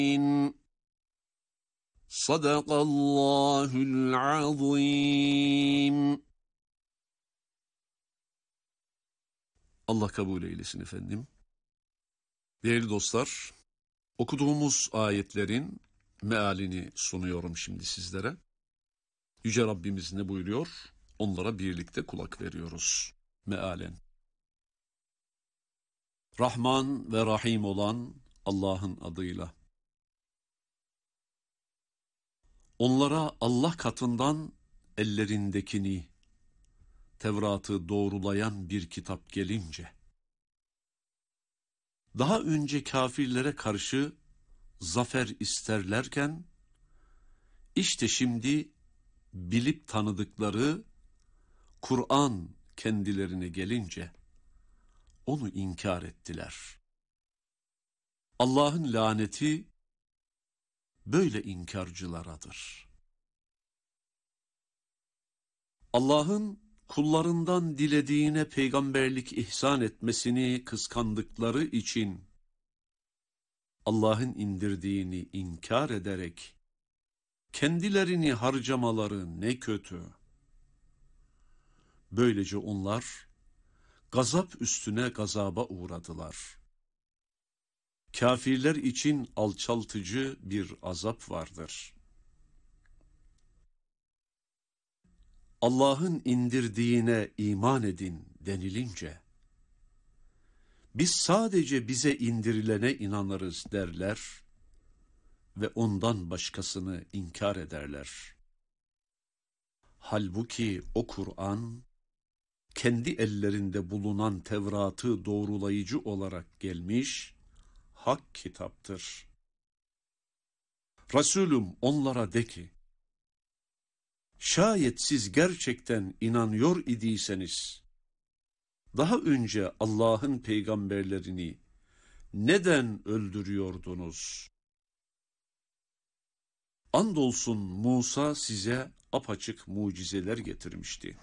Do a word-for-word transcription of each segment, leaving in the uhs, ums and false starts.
Sadakallahul azim. Allah kabul eylesin efendim. Değerli dostlar, okuduğumuz ayetlerin mealini sunuyorum şimdi sizlere. Yüce Rabbimiz ne buyuruyor? Onlara birlikte kulak veriyoruz mealen. Rahman ve Rahim olan Allah'ın adıyla. Onlara Allah katından ellerindekini, Tevrat'ı doğrulayan bir kitap gelince, daha önce kafirlere karşı zafer isterlerken, işte şimdi bilip tanıdıkları Kur'an kendilerine gelince, onu inkar ettiler. Allah'ın laneti böyle inkarcılaradır. Allah'ın kullarından dilediğine peygamberlik ihsan etmesini kıskandıkları için, Allah'ın indirdiğini inkar ederek, kendilerini harcamaları ne kötü. Böylece onlar, gazap üstüne gazaba uğradılar. Kafirler için alçaltıcı bir azap vardır. Allah'ın indirdiğine iman edin denilince, biz sadece bize indirilene inanırız derler ve ondan başkasını inkar ederler. Halbuki o Kur'an, kendi ellerinde bulunan Tevrat'ı doğrulayıcı olarak gelmiş, hak kitaptır. Resulüm onlara de ki, şayet siz gerçekten inanıyor idiyseniz, daha önce Allah'ın peygamberlerini neden öldürüyordunuz? Andolsun Musa size apaçık mucizeler getirmişti.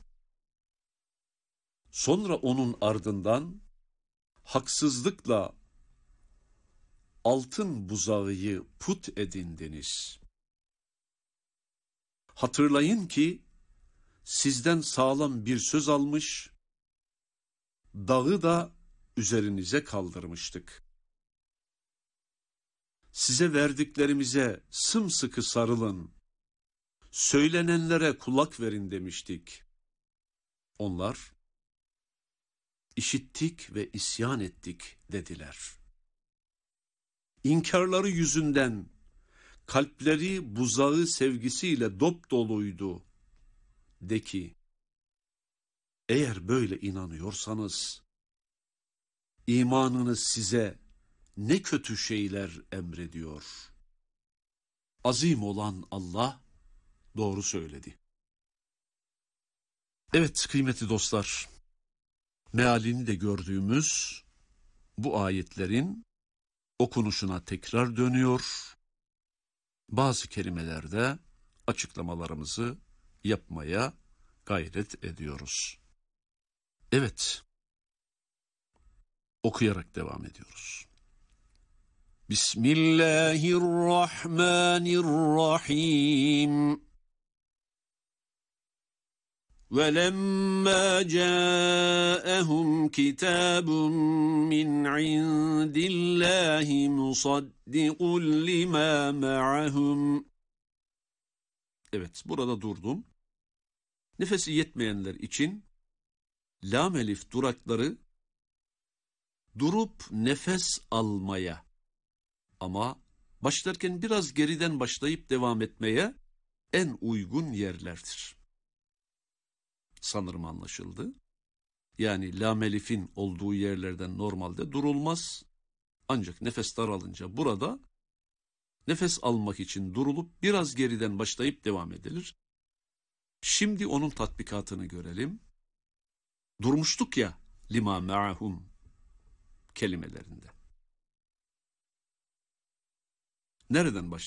Sonra onun ardından haksızlıkla altın buzağıyı put edindiniz. Hatırlayın ki sizden sağlam bir söz almış, dağı da üzerinize kaldırmıştık. Size verdiklerimize sımsıkı sarılın, söylenenlere kulak verin demiştik. Onlar, işittik ve isyan ettik dediler. İnkarları yüzünden kalpleri buzağı sevgisiyle dopdoluydu. De ki, eğer böyle inanıyorsanız, imanınız size ne kötü şeyler emrediyor. Azim olan Allah doğru söyledi. Evet kıymetli dostlar, mealini de gördüğümüz bu ayetlerin okunuşuna tekrar dönüyor. Bazı kelimelerde açıklamalarımızı yapmaya gayret ediyoruz. Evet, okuyarak devam ediyoruz. Bismillahirrahmanirrahim. وَلَمَّا جَاءَهُمْ كِتَابٌ مِّنْ عِندِ اللّٰهِ مُصَدِّقٌ لِمَا مَعَهُمْ. Evet, burada durdum. Nefesi yetmeyenler için lam elif durakları durup nefes almaya, ama başlarken biraz geriden başlayıp devam etmeye en uygun yerlerdir. Sanırım anlaşıldı. Yani lam elifin olduğu yerlerden normalde durulmaz. Ancak nefes daralınca burada nefes almak için durulup biraz geriden başlayıp devam edilir. Şimdi onun tatbikatını görelim. Durmuştuk ya lima ma'ahum kelimelerinde. Nereden başlayalım?